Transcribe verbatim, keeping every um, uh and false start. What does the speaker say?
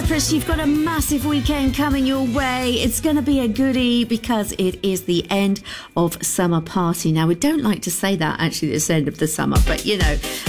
Cyprus, you've got a massive weekend coming your way. It's going to be a goodie because it is the end of summer party. Now, we don't like to say that, actually, it's the end of the summer, but, you know,